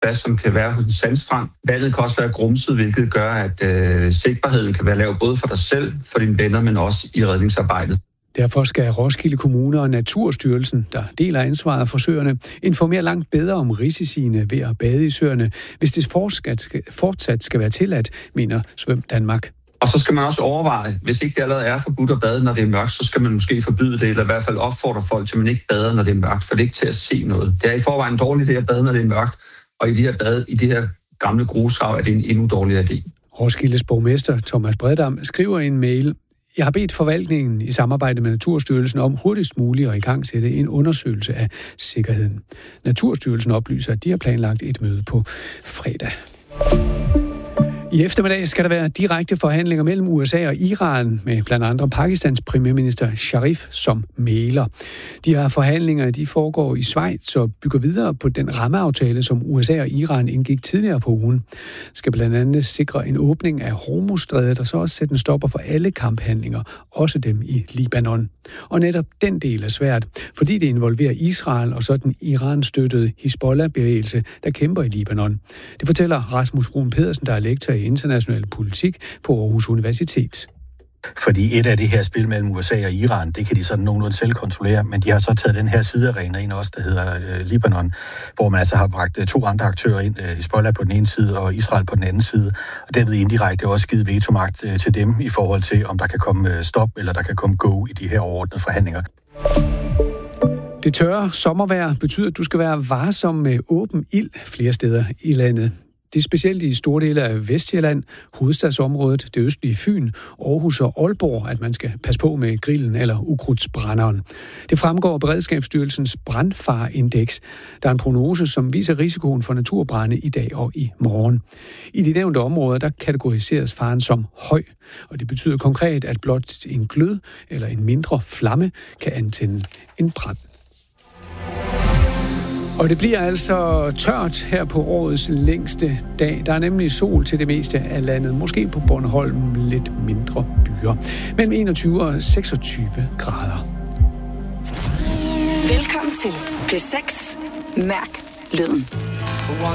plads, som kan være hos en sandstrand. Vandet kan også være grumset, hvilket gør, at sigtbarheden kan være lav både for dig selv, for dine venner, men også i redningsarbejdet. Derfor skal Roskilde Kommune og Naturstyrelsen, der deler ansvaret for søerne, informere langt bedre om risiciene ved at bade i søerne, hvis det fortsat skal være tilladt, mener Svøm Danmark. Og så skal man også overveje, hvis ikke det allerede er forbudt at bade, når det er mørkt, så skal man måske forbyde det, eller i hvert fald opfordre folk til, at man ikke bader, når det er mørkt, for det er ikke til at se noget. Det er i forvejen en dårlig idé at bade, når det er mørkt, og i de her gamle grusgrav er det en endnu dårligere idé. Roskildes borgmester Thomas Breddam skriver i en mail: Jeg har bedt forvaltningen i samarbejde med Naturstyrelsen om hurtigst muligt at igangsætte en undersøgelse af sikkerheden. Naturstyrelsen oplyser, at de har planlagt et møde på fredag. I eftermiddag skal der være direkte forhandlinger mellem USA og Iran med blandt andre Pakistans premierminister Sharif som mægler. De her forhandlinger de foregår i Schweiz og bygger videre på den rammeaftale, som USA og Iran indgik tidligere på ugen. Skal blandt andet sikre en åbning af Hormuzstrædet og så også sætte en stopper for alle kamphandlinger, også dem i Libanon. Og netop den del er svært, fordi det involverer Israel og så den Iran-støttede Hizbollah-bevægelse, der kæmper i Libanon. Det fortæller Rasmus Bruun Pedersen, der er lektor i international politik på Aarhus Universitet. Fordi et af det her spil mellem USA og Iran, det kan de sådan nogenlunde selv kontrollere, men de har så taget den her sidearena ind også, der hedder Libanon, hvor man altså har bragt to andre aktører ind, Hizbollah på den ene side og Israel på den anden side, og derved indirekte også givet vetomagt til dem i forhold til, om der kan komme stop eller der kan komme go i de her overordnede forhandlinger. Det tørre sommervejr betyder, at du skal være varsom med åben ild flere steder i landet. Det er specielt i store dele af Vestjylland, hovedstadsområdet, det østlige Fyn, Aarhus og Aalborg, at man skal passe på med grillen eller ukrudtsbrænderen. Det fremgår af Beredskabsstyrelsens brandfarindeks. Der er en prognose, som viser risikoen for naturbrande i dag og i morgen. I de nævnte områder, der kategoriseres faren som høj, og det betyder konkret, at blot en glød eller en mindre flamme kan antænde en brand. Og det bliver altså tørt her på årets længste dag. Der er nemlig sol til det meste af landet. Måske på Bornholm lidt mindre byer. Mellem 21 og 26 grader. Velkommen til P6. Mærk lyden.